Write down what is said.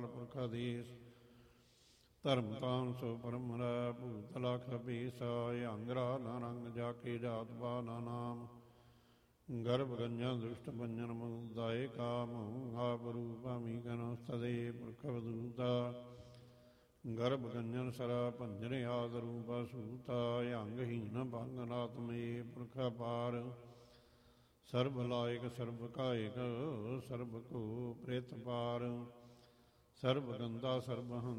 ਅਕਾਲ ਪੁਰਖ ਆਦੇਸ ਧਰਮ ਤਾਮ ਸੋ ਪਰਮ ਰਾ ਭੂਤ ਲਖ ਬੀਸਾ ਅੰਗਰਾ ਨਾਰੰਗ ਜਾ ਕੇ ਜਾਤ ਬਾ ਨਾ ਨਾਮ ਗਰਭ ਗੰਜਾ ਦੁਸ਼ਟ ਬੰਜਨ ਮੁਦਾਏ ਕਾਮ ਆਪ ਰੂਪਾਮੀ ਕਨੋ ਸਦੇ ਪੁਰਖ ਵਦੂਤਾ ਗਰਭ ਗੰਜਨ ਸਰਾ ਭੰਜਨ ਆਦ ਰੂਪਾ ਸੂਤਾ ਅੰਗਹੀਨ ਭੰਗ ਨਾਤਮੇ ਪੁਰਖ ਪਾਰ ਸਰਬ ਲਾਇਕ ਸਰਬ ਕਾਇਕ ਸਰਬ ਕੋ ਪ੍ਰਿਤ ਪਾਰ ਸਰਬ ਗੰਦਾ ਸਰਬ ਹੰਸ